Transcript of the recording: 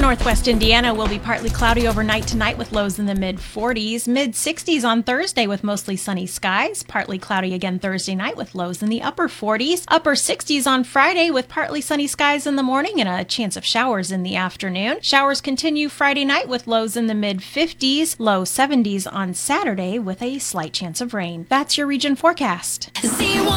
Northwest Indiana will be partly cloudy overnight tonight with lows in the mid-40s, mid-60s on Thursday with mostly sunny skies, partly cloudy again Thursday night with lows in the upper 40s, upper 60s on Friday with partly sunny skies in the morning and a chance of showers in the afternoon. Showers continue Friday night with lows in the mid-50s, low 70s on Saturday with a slight chance of rain. That's your region forecast.